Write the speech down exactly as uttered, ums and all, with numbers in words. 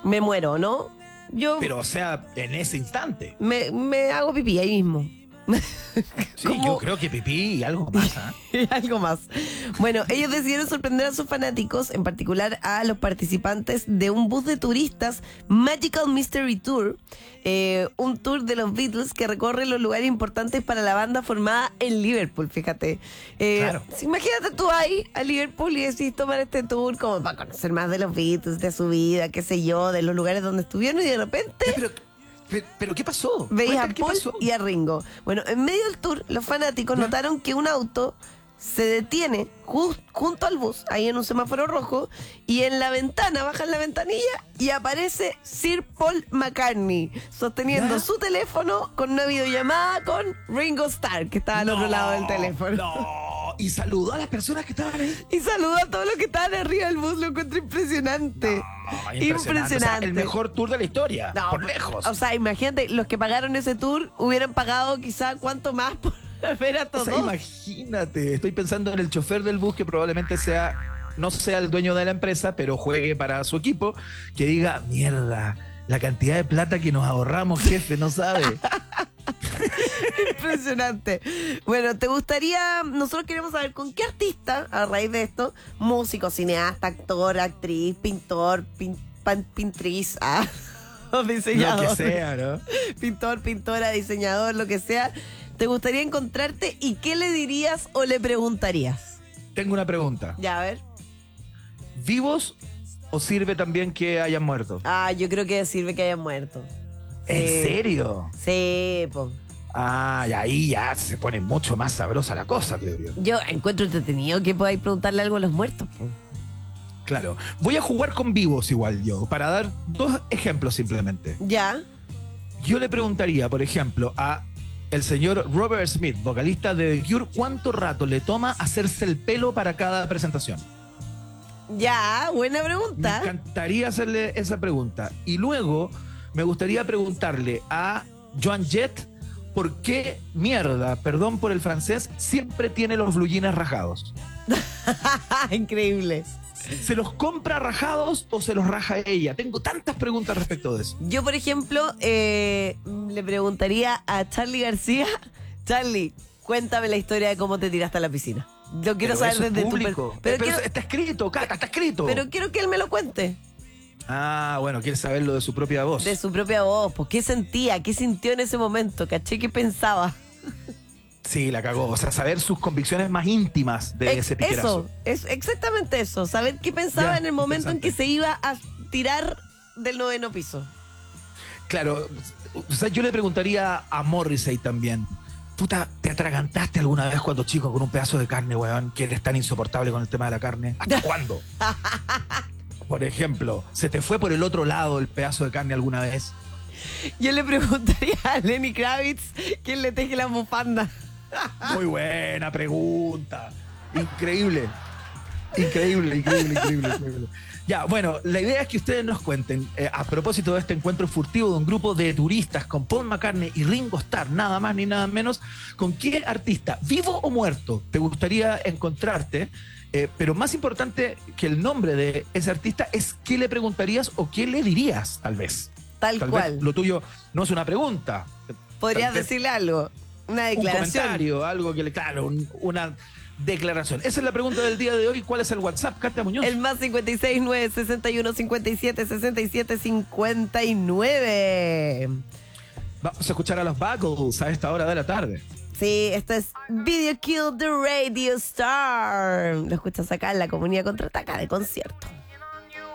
me muero, ¿no? Yo Pero, o sea, en ese instante. me, me hago pipí ahí mismo. Sí, Como- yo creo que pipí y algo más, ¿ah? Algo más. Bueno, ellos decidieron sorprender a sus fanáticos, en particular a los participantes de un bus de turistas Magical Mystery Tour, eh, un tour de los Beatles que recorre los lugares importantes para la banda formada en Liverpool, fíjate. Eh, Claro. Imagínate tú ahí a Liverpool y decís tomar este tour como para conocer más de los Beatles, de su vida, qué sé yo, de los lugares donde estuvieron y de repente... Pero, pero, pero ¿qué pasó? Veis a Cuéntame, ¿qué Paul pasó? y a Ringo. Bueno, en medio del tour, los fanáticos ¿Ya? notaron que un auto se detiene ju- junto al bus, ahí en un semáforo rojo, y en la ventana, bajan la ventanilla y aparece Sir Paul McCartney sosteniendo ¿Ya? su teléfono con una videollamada con Ringo Starr, que estaba al otro lado del teléfono. No, y saludó a las personas que estaban ahí. Y saludó a todos los que estaban arriba del bus, lo encuentro impresionante. No, Impresionante. O sea, el mejor tour de la historia, No, por lejos. O sea, imagínate, los que pagaron ese tour hubieran pagado quizá cuánto más por ver a O todos. sea, imagínate, estoy pensando en el chofer del bus que probablemente sea, no sea el dueño de la empresa, pero juegue para su equipo, que diga, mierda, la cantidad de plata que nos ahorramos, jefe, no sabe. Impresionante. Bueno, ¿te gustaría? Nosotros queremos saber con qué artista, a raíz de esto, músico, cineasta, actor, actriz, pintor, pin, pan- pintriz, ah, o diseñador. Lo que sea, ¿no? Pintor, pintora, diseñador, lo que sea. ¿Te gustaría encontrarte y qué le dirías o le preguntarías? Tengo una pregunta. Ya, a ver. ¿Vivos o sirve también que hayan muerto? Ah, yo creo que sirve que hayan muerto. ¿En Sí. serio? Sí, po. Ah, y ahí ya se pone mucho más sabrosa la cosa, creo yo. Yo encuentro entretenido que podáis preguntarle algo a los muertos, po. Claro. Voy a jugar con vivos igual yo, para dar dos ejemplos simplemente. Ya. Yo le preguntaría, por ejemplo, a el señor Robert Smith, vocalista de The Cure, ¿cuánto rato le toma hacerse el pelo para cada presentación? Ya, buena Me pregunta. encantaría hacerle esa pregunta. Y luego me gustaría preguntarle a Joan Jett por qué mierda, perdón por el francés, siempre tiene los blue jeans rajados. Increíble. ¿Se los compra rajados o se los raja ella? Tengo tantas preguntas respecto de eso. Yo, por ejemplo, eh, le preguntaría a Charlie García, Charlie, cuéntame la historia de cómo te tiraste a la piscina. Lo quiero Pero saber eso es desde tu público. per- Pero, pero, quiero, está escrito, Cata, está escrito. pero quiero que él me lo cuente. Ah, bueno, quiere saberlo de su propia voz. De su propia voz, pues qué sentía, qué sintió en ese momento, caché, qué pensaba. Sí, la cagó. O sea, saber sus convicciones más íntimas de Ex- ese piquerazo. Eso, es exactamente eso. Saber qué pensaba Ya, en el momento en que interesante. se iba a tirar del noveno piso. Claro, o sea, yo le preguntaría a Morrissey también. Puta, ¿te atragantaste alguna vez cuando chico con un pedazo de carne, weón? Que eres tan insoportable con el tema de la carne. ¿Hasta cuándo? Por ejemplo, ¿se te fue por el otro lado el pedazo de carne alguna vez? Yo le preguntaría a Lenny Kravitz quién le teje la bufanda. Muy buena pregunta. Increíble. Increíble, increíble, increíble, increíble. Ya, bueno, la idea es que ustedes nos cuenten, eh, a propósito de este encuentro furtivo de un grupo de turistas con Paul McCartney y Ringo Starr, nada más ni nada menos, ¿con qué artista, vivo o muerto, te gustaría encontrarte? Eh, pero más importante que el nombre de ese artista es qué le preguntarías o qué le dirías, tal vez. Tal, Tal cual. vez lo tuyo no es una pregunta. Podrías Tal vez decirle algo. Una un declaración. comentario, algo que le, claro, un- una declaración. Esa es la pregunta del día de hoy. ¿Cuál es el WhatsApp, Katia Muñoz? El más cincuenta y seis, nueve sesenta y uno, cincuenta y siete, sesenta y siete, cincuenta y nueve. Vamos a escuchar a los Buggles a esta hora de la tarde. Sí, esto es Video Kill the Radio Star. Lo escuchas acá en la comunidad contraataca de concierto.